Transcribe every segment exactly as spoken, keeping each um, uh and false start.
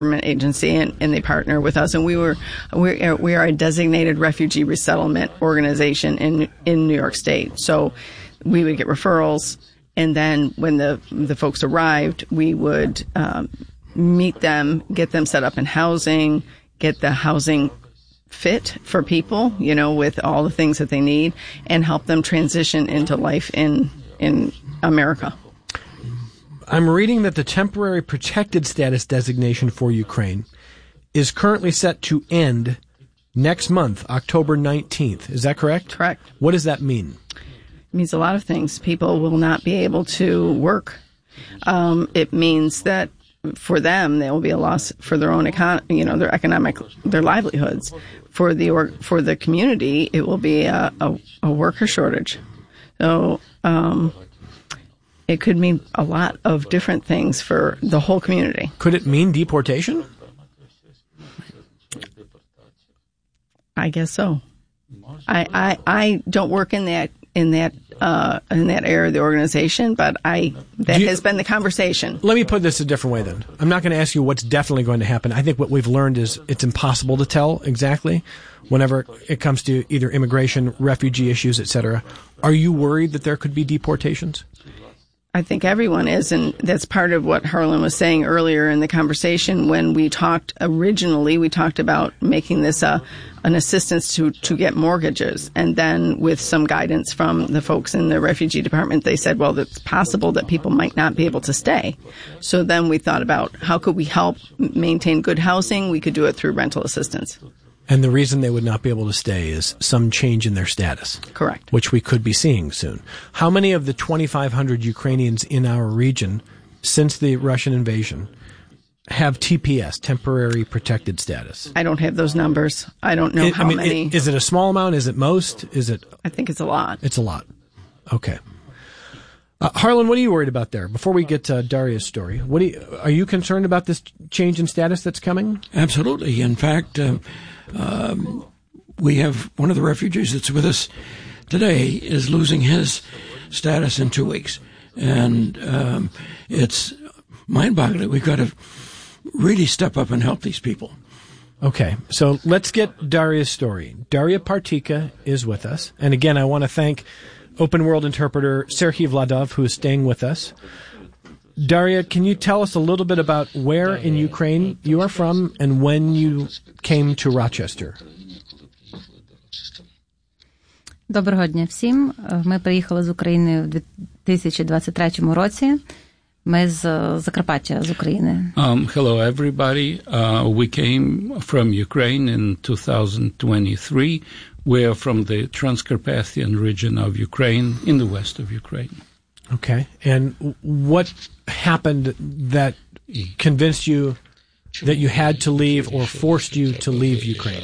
agency, and, and they partner with us, and we were we are, we are a designated refugee resettlement organization in in New York State. So we would get referrals, and then when the the folks arrived, we would um, meet them, get them set up in housing, get the housing fit for people, you know, with all the things that they need, and help them transition into life in in America. I'm reading that the temporary protected status designation for Ukraine is currently set to end next month, October nineteenth. Is that correct? Correct. What does that mean? It means a lot of things. People will not be able to work. Um, it means that for them, there will be a loss for their own econ- you know, their economic, their livelihoods. For the or- for the community, it will be a, a, a worker shortage. So, um, it could mean a lot of different things for the whole community. Could it mean deportation? I guess so. I, I, I don't work in that in that uh, in that area of the organization, but I that you, has been the conversation. Let me put this a different way then. I'm not going to ask you what's definitely going to happen. I think what we've learned is it's impossible to tell exactly whenever it comes to either immigration, refugee issues, et cetera. Are you worried that there could be deportations? I think everyone is, and that's part of what Harlan was saying earlier in the conversation. When we talked originally, we talked about making this a, an assistance to, to get mortgages. And then with some guidance from the folks in the refugee department, they said, well, it's possible that people might not be able to stay. So then we thought about how could we help maintain good housing? We could do it through rental assistance. And the reason they would not be able to stay is some change in their status. Correct. Which we could be seeing soon. How many of the twenty-five hundred Ukrainians in our region since the Russian invasion have T P S, temporary protected status? I don't have those numbers. I don't know it, how I mean, many. It, is it a small amount? Is it most? Is it? I think it's a lot. It's a lot. Okay. Uh, Harlan, what are you worried about there? Before we get to Daria's story, what do you, are you concerned about this change in status that's coming? Absolutely. In fact, uh, um, we have one of the refugees that's with us today is losing his status in two weeks. And um, it's mind-boggling. We've got to really step up and help these people. Okay, so let's get Daria's story. Daria Partika is with us. And again, I want to thank Open World interpreter Serhiy Vladov, who is staying with us. Daria, can you tell us a little bit about where in Ukraine you are from and when you came to Rochester? Доброго дня всім. Ми приїхали з України в дві тисячі двадцять третьому році. Ми з Закарпаття, з України. Um, hello, everybody. Uh, we came from Ukraine in two thousand twenty-three. We are from the Transcarpathian region of Ukraine, in the west of Ukraine. Okay. And what happened that convinced you that you had to leave or forced you to leave Ukraine?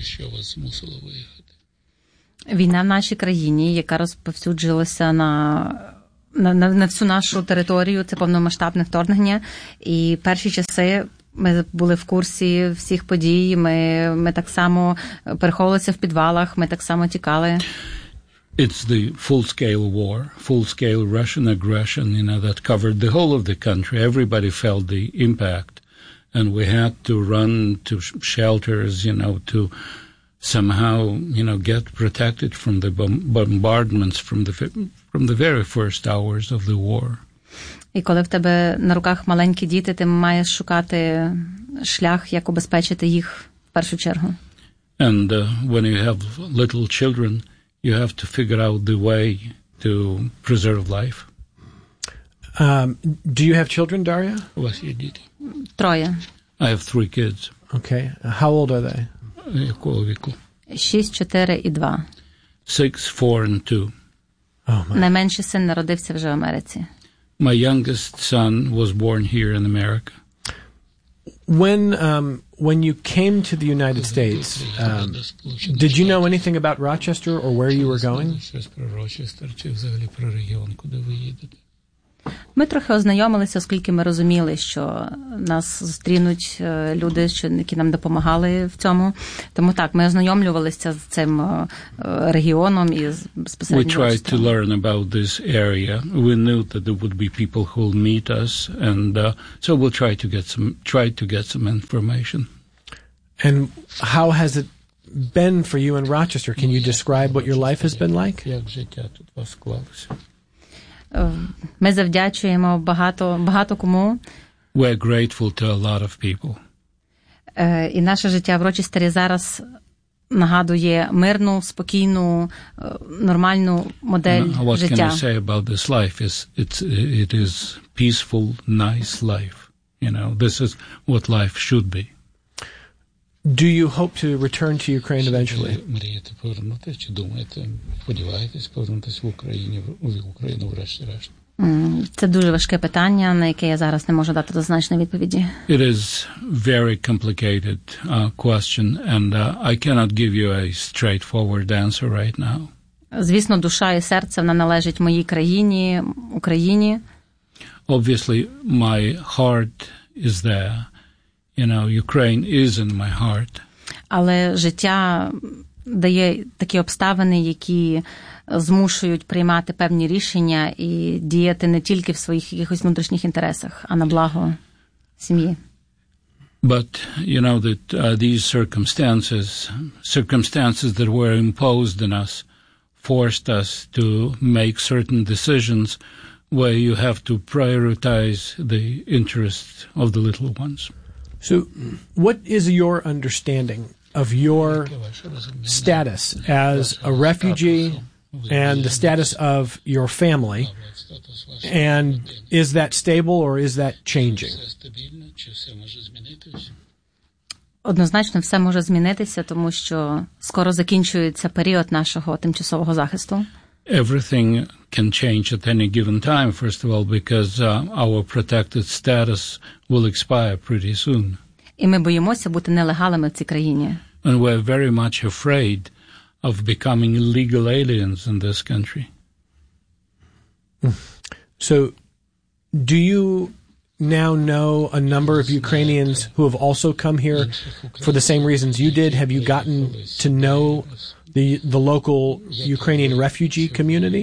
Війна в нашій країні, яка розповсюджилася на, на, на, на всю нашу територію, це повномасштабне вторгнення. І перші часи ми були в курсі всіх подій, ми, ми так само переховувалися в підвалах, ми так само тікали. It's the full-scale war, full-scale Russian aggression, you know, that covered the whole of the country. Everybody felt the impact, and we had to run to sh- shelters, you know, to somehow, you know, get protected from the bom- bombardments from the from the very first hours of the war. І коли в тебе на руках маленькі діти, ти маєш шукати шлях, як убезпечити їх в першу чергу. And uh, when you have little children, you have to figure out the way to preserve life. Um, do you have children, Daria? У вас є діти? Троє. I have three kids. Okay. How old are they? Якого віку? Шість, чотири і два. Six, four, and two. Oh, my. Найменший син народився вже в Америці. My youngest son was born here in America. When um, when you came to the United States, um, did you know anything about Rochester or where you were going? Ми трохи ознайомилися, оскільки ми розуміли, що нас зустрінуть люди, що, які нам допомагали в цьому. Тому так, ми ознайомлювалися з цим регіоном і безпосередньо. We tried to learn about this area. We knew that there would be people who will meet us, and uh, so we'll try to get some try to get some information. And how has it been for you in Rochester? Can you describe what your life has been like? Як життя тут у вас склалося? Ми завдячуємо багато, багато кому. We're grateful to a lot of people. І наше життя в Рочестері зараз нагадує мирну, спокійну, нормальну модель Now, what життя. can I say about this life is it's it is peaceful, nice life. You know, this is what life should be. Do you hope to return to Ukraine eventually? Мрієте повернутися, чи думаєте, сподіваєтесь повернутися в Україну, в Україну врешті-решт? Це дуже важке питання, на яке я зараз не можу дати однозначної відповіді. It is very complicated uh, question, and uh, I cannot give you a straightforward answer right now. Звісно, душа і серце вона належить моїй країні, Україні. Obviously, my heart is there. You know, Ukraine is in my heart. Але життя дає такі обставини, які змушують приймати певні рішення і діяти не тільки в своїх якихось внутрішніх інтересах, а на благо сім'ї. But, you know, that uh, these circumstances, circumstances that were imposed on us, forced us to make certain decisions where you have to prioritize the interests of the little ones. So, what is your understanding of your status as a refugee and the status of your family? And is that stable or is that changing? Однозначно, все може змінитися, тому що скоро закінчується період нашого тимчасового захисту. Everything can change at any given time, first of all, because uh, our protected status will expire pretty soon. І ми боїмося бути нелегалами в цій країні. And we're very much afraid of becoming illegal aliens in this country. So, do you now know a number of Ukrainians who have also come here for the same reasons you did? Have you gotten to know the the local Ukrainian refugee community?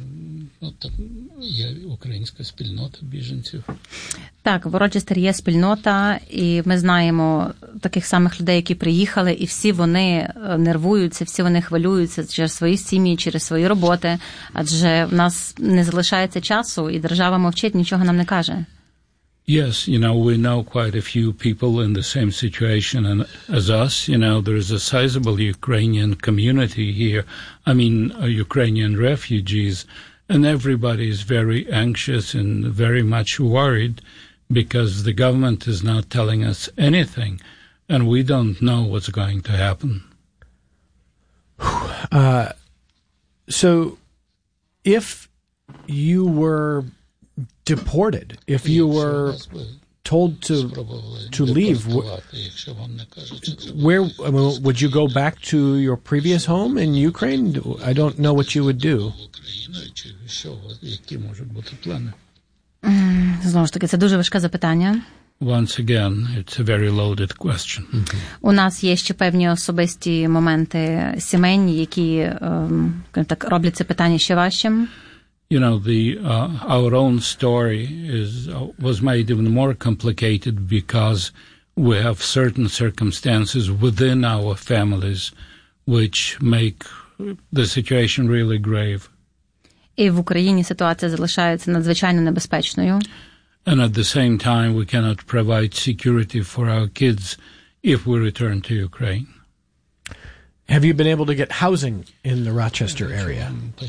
Є українська спільнота біженців. Так, в Рочестері є спільнота, і ми знаємо таких самих людей, які приїхали, і всі вони нервуються, всі вони хвилюються через свої сім'ї, через свої роботи, адже в нас не залишається часу, і держава мовчить, нічого нам не каже. Yes, you know, we know quite a few people in the same situation as us. You know, there is a sizable Ukrainian community here. I mean, uh, Ukrainian refugees. And everybody is very anxious and very much worried because the government is not telling us anything, and we don't know what's going to happen. Uh, so, if you were deported, if you were told to to leave, where I mean, would you go back to your previous home in Ukraine? I don't know what you would do. Знову ж таки, це дуже важке запитання. Once again, it's a very loaded question. Mm-hmm. У нас є ще певні особисті моменти сімейні, які ем, так роблять це питання ще важчим. You know, the uh, our own story is uh, was made even more complicated because we have certain circumstances within our families which make the situation really grave. І в Україні ситуація залишається надзвичайно небезпечною. And at the same time, we cannot provide security for our kids if we return to Ukraine. Have you been able to get housing in the Rochester area?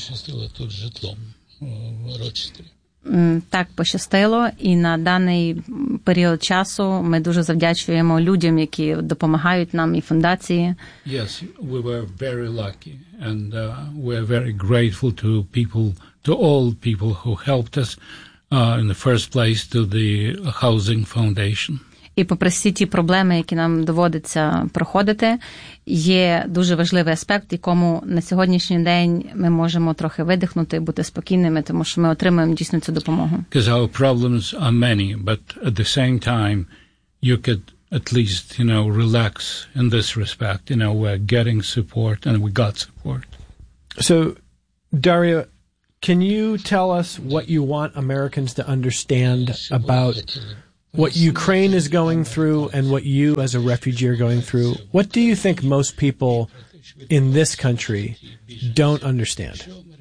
Так, пощастило, і на даний період часу ми дуже завдячуємо людям, які допомагають нам, і фундації. Yes, we were very lucky, and uh, we're very grateful to people, to all people who helped us uh, in the first place, to the Housing Foundation. І попри всі ті проблеми, які нам доводиться проходити, є дуже важливий аспект, якому на сьогоднішній день ми можемо трохи видихнути, бути спокійними, тому що ми отримуємо дійсно цю допомогу. Because our problems are many, but at the same time, you could at least, you know, relax in this respect. You know, we're getting support, and we got support. So, Daria, can you tell us what you want Americans to understand about what Ukraine is going through and what you as a refugee are going through? What do you think most people in this country don't understand?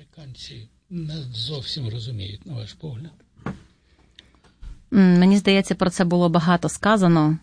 Мені здається, про це було багато сказано,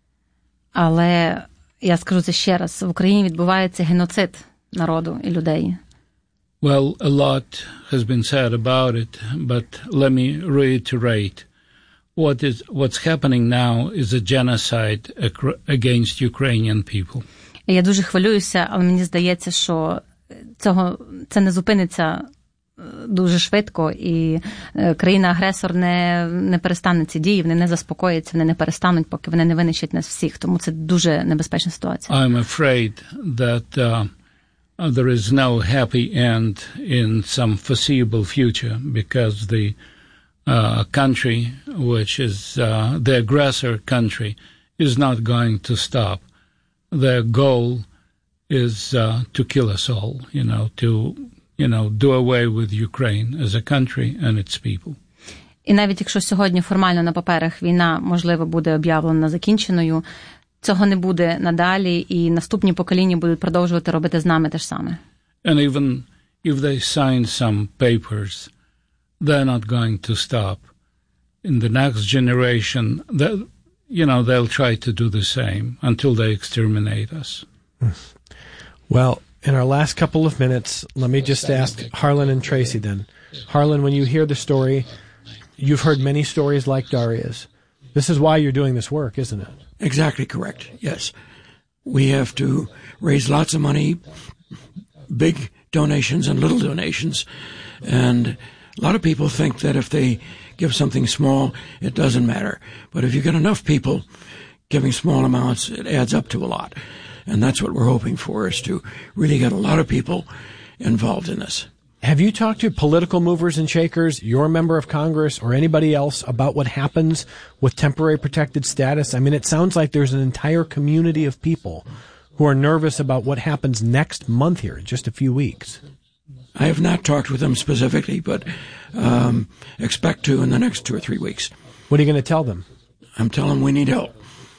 але я скажу це ще раз. В Україні відбувається геноцид народу і людей. Well, a lot has been said about it, but let me reiterate. What is what's happening now is a genocide against Ukrainian people. Я дуже хвилююся, але мені здається, що цього це не зупиниться дуже швидко, і країна-агресор не, не перестане ці дії, вони не заспокояться, вони не перестануть, поки вони не винищать нас всіх. Тому це дуже небезпечна ситуація. I'm afraid that uh, there is no happy end in some foreseeable future because the uh, country, which is uh, the aggressor country, is not going to stop. Their goal is uh, to kill us all, you know, to you know, do away with Ukraine as a country and its people. І навіть якщо сьогодні формально на паперах війна, можливо, буде об'явлена закінченою, цього не буде надалі, і наступні покоління будуть продовжувати робити з нами те ж саме. And even if they sign some papers, they're not going to stop. In the next generation, you know, they'll try to do the same until they exterminate us. Well, in our last couple of minutes, let me just ask Harlan and Tracy then. Harlan, when you hear the story, you've heard many stories like Daria's. This is why you're doing this work, isn't it? Exactly correct, yes. We have to raise lots of money, big donations and little donations. And a lot of people think that if they give something small, it doesn't matter. But if you get enough people giving small amounts, it adds up to a lot. And that's what we're hoping for, is to really get a lot of people involved in this. Have you talked to political movers and shakers, your member of Congress, or anybody else about what happens with temporary protected status? I mean, it sounds like there's an entire community of people who are nervous about what happens next month here in just a few weeks. I have not talked with them specifically, but um, expect to in the next two or three weeks. What are you going to tell them? I'm telling them we need help.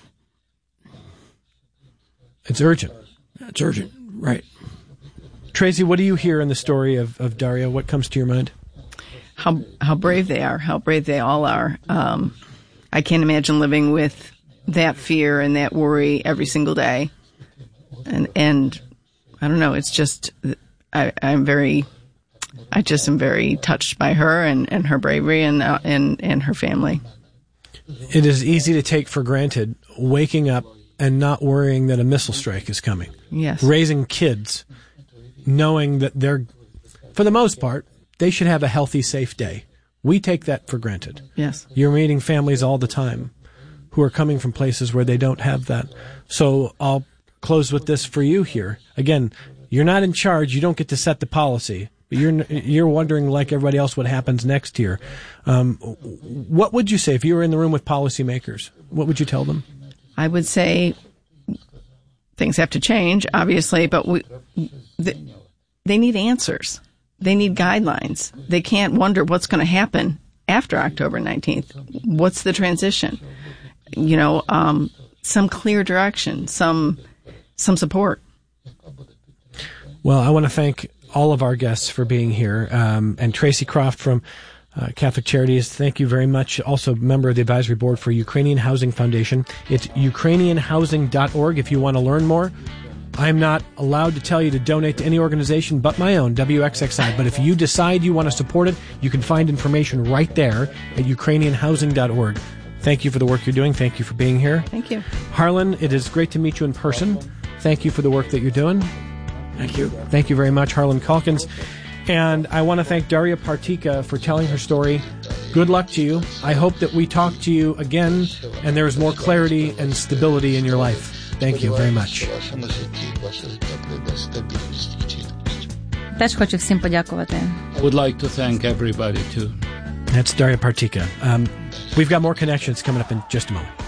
It's urgent. It's urgent, right. Tracy, what do you hear in the story of, of Daria? What comes to your mind? How how brave they are, how brave they all are. Um, I can't imagine living with that fear and that worry every single day. And, and I don't know, it's just, I, I'm very, I just am very touched by her and, and her bravery and, uh, and, and her family. It is easy to take for granted waking up and not worrying that a missile strike is coming. Yes. Raising kids, knowing that they're, for the most part, they should have a healthy, safe day. We take that for granted. Yes. You're meeting families all the time who are coming from places where they don't have that. So I'll close with this for you here. Again, you're not in charge. You don't get to set the policy. But you're you're wondering, like everybody else, what happens next here. Um, what would you say if you were in the room with policymakers? What would you tell them? I would say things have to change, obviously, but we, they, they need answers. They need guidelines. They can't wonder what's going to happen after October nineteenth. What's the transition? You know, um, some clear direction, some some support. Well, I want to thank all of our guests for being here, um, and Tracy Croft from Uh, Catholic Charities, thank you very much. Also member of the advisory board for Ukrainian Housing Foundation. It's ukrainian housing dot org if you want to learn more. I'm not allowed to tell you to donate to any organization but my own, W X X I. But if you decide you want to support it, you can find information right there at ukrainian housing dot org. Thank you for the work you're doing. Thank you for being here. Thank you. Harlan, it is great to meet you in person. Thank you for the work that you're doing. Thank you. Thank you very much, Harlan Calkins. And I want to thank Daria Partika for telling her story Good luck to you. I hope that we talk to you again and there is more clarity and stability in your life. Thank you very much. Теж хочу всім подякувати. I would like to thank everybody too. That's Daria Partika. Um, we've got more connections coming up in just a moment.